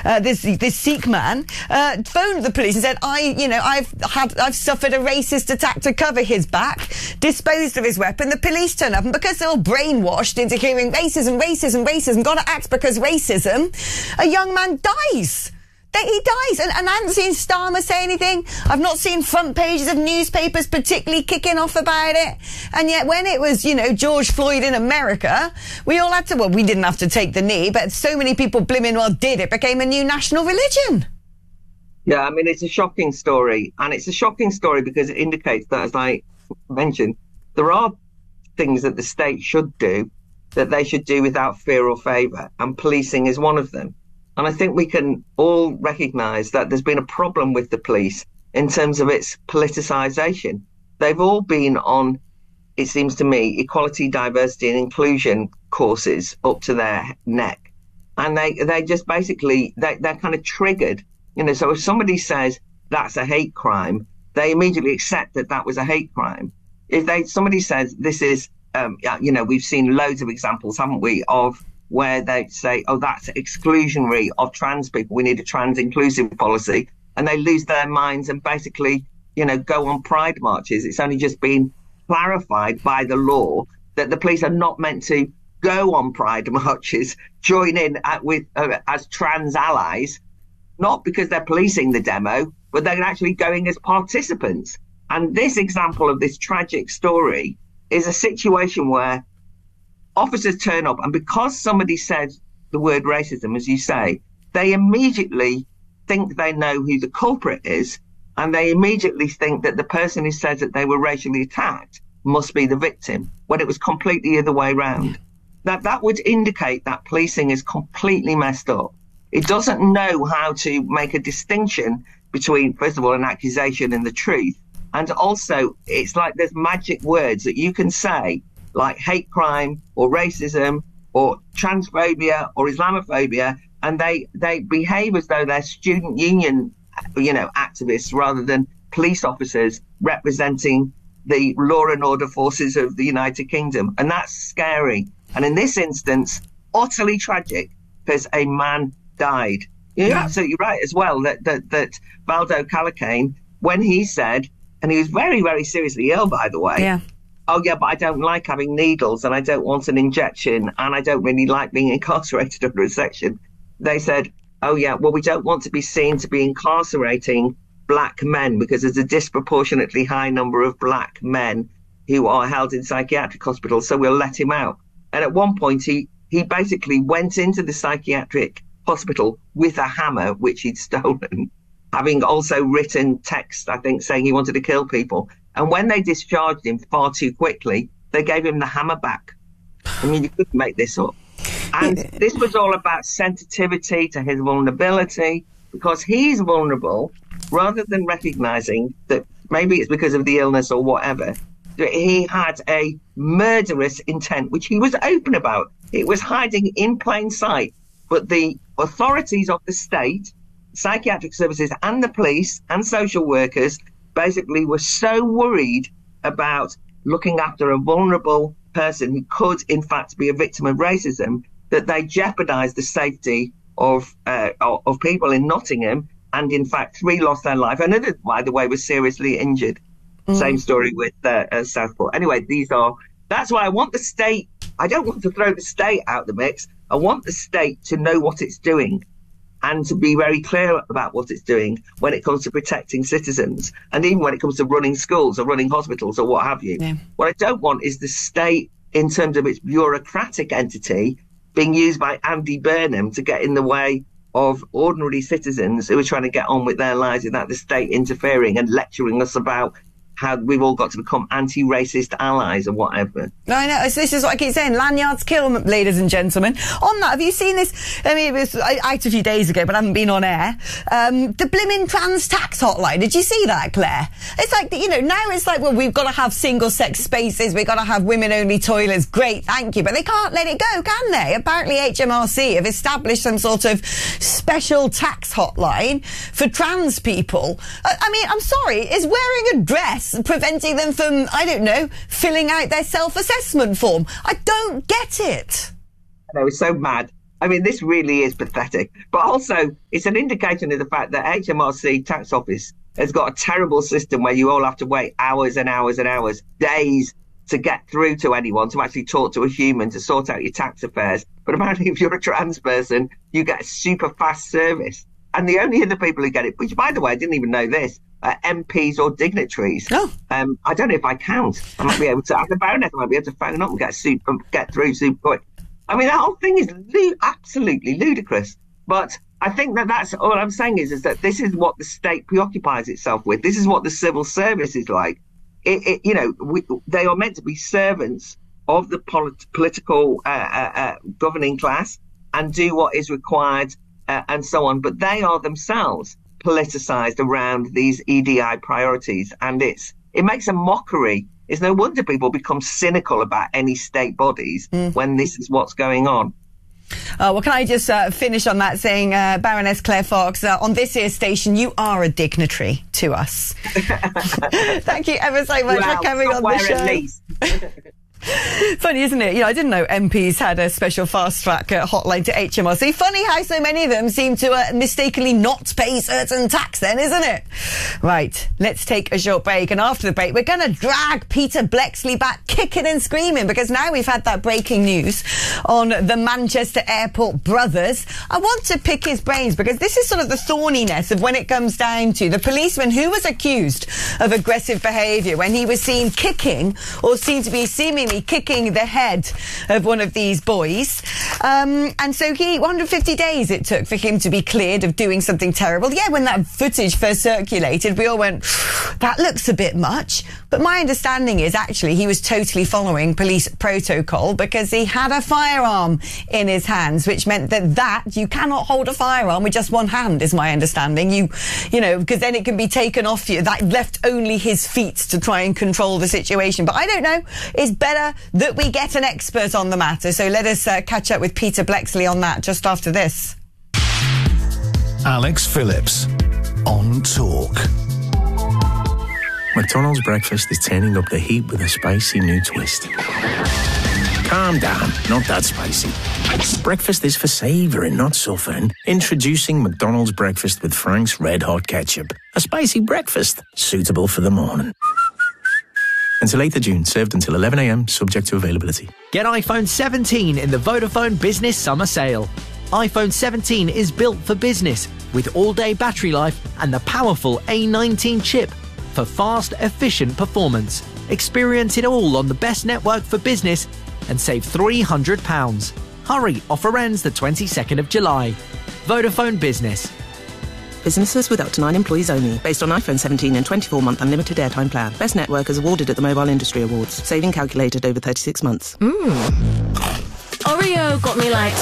this Sikh man, phoned the police and said, I've suffered a racist attack to cover his back, disposed of his weapon. The police turn up, and because they're all brainwashed into hearing racism, gotta act because racism, a young man dies. He dies, and I haven't seen Starmer say anything. I've not seen front pages of newspapers particularly kicking off about it. And yet when it was, George Floyd in America, we all had to, well, we didn't have to take the knee, but so many people blimmin' well did. It became a new national religion. Yeah, I mean, it's a shocking story. And it's a shocking story because it indicates that, as I mentioned, there are things that the state should do that they should do without fear or favour. And policing is one of them. And I think we can all recognise that there's been a problem with the police in terms of its politicisation. They've all been on, it seems to me, equality, diversity and inclusion courses up to their neck. And they just basically, they're kind of triggered. So if somebody says that's a hate crime, they immediately accept that was a hate crime. If somebody says this is, we've seen loads of examples, haven't we, of where they say, oh, that's exclusionary of trans people. We need a trans inclusive policy. And they lose their minds and basically, go on pride marches. It's only just been clarified by the law that the police are not meant to go on pride marches, join in as trans allies, not because they're policing the demo, but they're actually going as participants. And this example of this tragic story is a situation where officers turn up, and because somebody said the word racism, as you say, they immediately think they know who the culprit is, and they immediately think that the person who says that they were racially attacked must be the victim, when it was completely the other way around. That would indicate that policing is completely messed up. It doesn't know how to make a distinction between, first of all, an accusation and the truth. And also, it's like there's magic words that you can say, like hate crime or racism or transphobia or Islamophobia, and they behave as though they're student union, activists rather than police officers representing the law and order forces of the United Kingdom. And that's scary. And in this instance, utterly tragic, because a man died. You're absolutely right as well that Valdo Calacane, when he said, and he was very, very seriously ill, by the way, oh, yeah, but I don't like having needles and I don't want an injection and I don't really like being incarcerated under a section. They said, oh, yeah, well, we don't want to be seen to be incarcerating black men because there's a disproportionately high number of black men who are held in psychiatric hospitals, so we'll let him out. And at one point, he basically went into the psychiatric hospital with a hammer, which he'd stolen, having also written text, I think, saying he wanted to kill people. And when they discharged him far too quickly, they gave him the hammer back. I mean, you couldn't make this up. And this was all about sensitivity to his vulnerability, because he's vulnerable, rather than recognizing that maybe it's because of the illness or whatever, that he had a murderous intent, which he was open about. It was hiding in plain sight. But the authorities of the state, psychiatric services and the police and social workers basically were so worried about looking after a vulnerable person who could, in fact, be a victim of racism, that they jeopardised the safety of people in Nottingham. And, in fact, 3 lost their life. Another, by the way, was seriously injured. Same story with Southport. Anyway, that's why I want the state. I don't want to throw the state out the mix. I want the state to know what it's doing and to be very clear about what it's doing when it comes to protecting citizens, and even when it comes to running schools or running hospitals or what have you. Yeah. What I don't want is the state, in terms of its bureaucratic entity, being used by Andy Burnham to get in the way of ordinary citizens who are trying to get on with their lives without the state interfering and lecturing us about how we've all got to become anti-racist allies or whatever. I know. This is what I keep saying. Lanyards kill, ladies and gentlemen. On that, have you seen this? I mean, it was out a few days ago, but I haven't been on air. The blimmin' trans tax hotline. Did you see that, Claire? It's like, now it's like, well, we've got to have single-sex spaces. We've got to have women-only toilets. Great, thank you. But they can't let it go, can they? Apparently, HMRC have established some sort of special tax hotline for trans people. I mean, I'm sorry, is wearing a dress preventing them from, I don't know, filling out their self-assessment form? I don't get it. I know, it's so mad. I mean, this really is pathetic. But also, it's an indication of the fact that HMRC Tax Office has got a terrible system where you all have to wait hours and hours and hours, days, to get through to anyone, to actually talk to a human, to sort out your tax affairs. But apparently, if you're a trans person, you get a super fast service. And the only other people who get it, which, by the way, I didn't even know this, are MPs or dignitaries. Oh. I don't know if I count. I might be able to, as a baronet, I might be able to phone up and get through super quick. I mean, that whole thing is absolutely ludicrous. But I think that's all I'm saying is that this is what the state preoccupies itself with. This is what the civil service is like. They are meant to be servants of the political governing class and do what is required and so on. But they are themselves politicised around these EDI priorities. And it makes a mockery. It's no wonder people become cynical about any state bodies when this is what's going on. Well, can I just finish on that saying, Baroness Claire Fox, on this here station, you are a dignitary to us. Thank you ever so much for coming on the show. At least. Funny, isn't it? I didn't know MPs had a special fast track hotline to HMRC. Funny how so many of them seem to mistakenly not pay certain tax then, isn't it? Right, let's take a short break. And after the break, we're going to drag Peter Bleksley back kicking and screaming, because now we've had that breaking news on the Manchester Airport brothers. I want to pick his brains, because this is sort of the thorniness of when it comes down to the policeman who was accused of aggressive behaviour when he was seen kicking, or seemed to be seemingly kicking the head of one of these boys. And so 150 days it took for him to be cleared of doing something terrible. Yeah, when that footage first circulated, we all went, that looks a bit much. But my understanding is actually he was totally following police protocol, because he had a firearm in his hands, which meant that you cannot hold a firearm with just one hand, is my understanding. You know, because then it can be taken off you. That left only his feet to try and control the situation. But I don't know. It's better that we get an expert on the matter. So let us catch up with Peter Bleksley on that just after this. Alex Phillips on Talk. McDonald's breakfast is turning up the heat with a spicy new twist. Calm down, not that spicy. Breakfast is for savouring, not suffering. Introducing McDonald's breakfast with Frank's Red Hot Ketchup. A spicy breakfast suitable for the morning. Until 8th of June, served until 11 a.m, subject to availability. Get iPhone 17 in the Vodafone Business Summer Sale. iPhone 17 is built for business with all-day battery life and the powerful A19 chip for fast, efficient performance. Experience it all on the best network for business and save £300. Hurry, offer ends the 22nd of July. Vodafone Business. Businesses with up to 9 employees only. Based on iPhone 17 and 24-month unlimited airtime plan. Best network is awarded at the Mobile Industry Awards. Saving calculated over 36 months. Oreo got me like